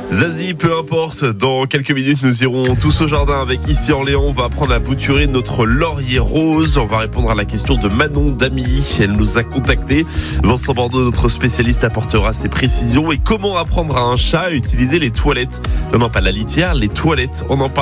Zazie, peu importe, dans quelques minutes nous irons tous au jardin avec Ici Orléans. On va apprendre à bouturer notre laurier rose. On va répondre à la question de Manon d'Amy. Elle nous a contacté. Vincent Bordeaux, notre spécialiste, apportera ses précisions. Et comment apprendre à un chat à utiliser les toilettes. Non, pas la litière, les toilettes. On en parle.